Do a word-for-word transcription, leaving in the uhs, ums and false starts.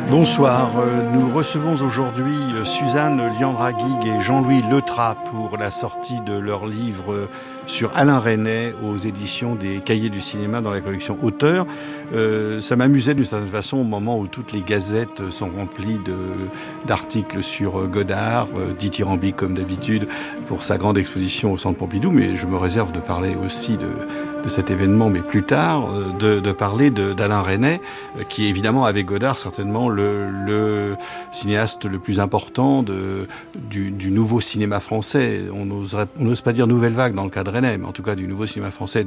Bonsoir, nous recevons aujourd'hui Suzanne Liandra-Guigues et Jean-Louis Leutrat pour la sortie de leur livre sur Alain Resnais aux éditions des Cahiers du cinéma dans la collection Auteurs. Euh, ça m'amusait d'une certaine façon au moment où toutes les gazettes sont remplies de, d'articles sur Godard, euh, dithyrambique comme d'habitude pour sa grande exposition au Centre Pompidou, mais je me réserve de parler aussi de, de cet événement, mais plus tard, de, de parler de, d'Alain Resnais, qui est évidemment avec Godard certainement le, le cinéaste le plus important de, du, du nouveau cinéma français. On n'oserait, on n'ose pas dire nouvelle vague dans le cas de Resnais, mais en tout cas du nouveau cinéma français